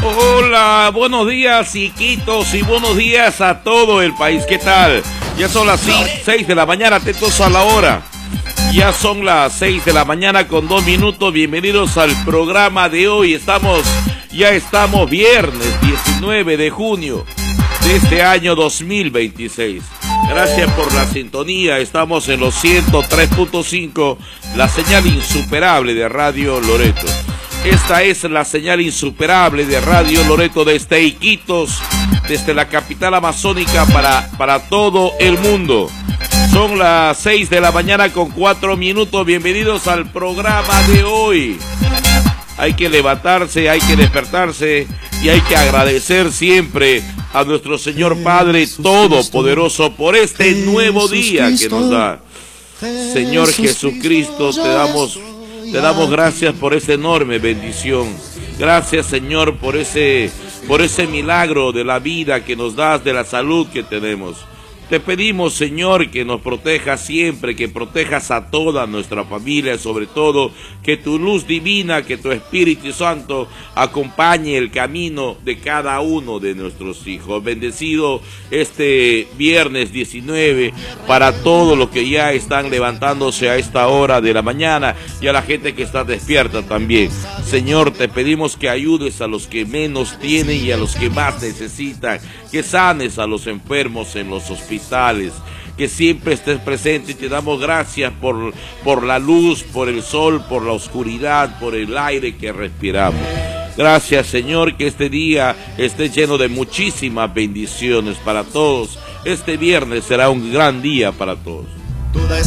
Hola, buenos días, Iquitos, y buenos días a todo el país. ¿Qué tal? Ya son las 6 de la mañana, atentos a la hora. Ya son las 6 de la mañana con 2 minutos. Bienvenidos al programa de hoy. Ya estamos viernes 19 de junio de este año 2026. Gracias por la sintonía. Estamos en los 103.5, la señal insuperable de Radio Loreto. Esta es la señal insuperable de Radio Loreto desde Iquitos, desde la capital amazónica para todo el mundo. Son las 6 de la mañana con 4 minutos. Bienvenidos al programa de hoy. Hay que levantarse, hay que despertarse y hay que agradecer siempre a nuestro Señor Padre Todopoderoso por este nuevo día que nos da. Señor Jesucristo, te damos gracias por esa enorme bendición. Gracias, Señor, por ese milagro de la vida que nos das, de la salud que tenemos. Te pedimos, Señor, que nos protejas siempre, que protejas a toda nuestra familia, sobre todo que tu luz divina, que tu Espíritu Santo acompañe el camino de cada uno de nuestros hijos. Bendecido este viernes 19 para todos los que ya están levantándose a esta hora de la mañana y a la gente que está despierta también. Señor, te pedimos que ayudes a los que menos tienen y a los que más necesitan, que sanes a los enfermos en los hospitales, que siempre estés presente, y te damos gracias por la luz, por el sol, por la oscuridad, por el aire que respiramos. Gracias, Señor, que este día esté lleno de muchísimas bendiciones para todos. Este viernes será un gran día para todos.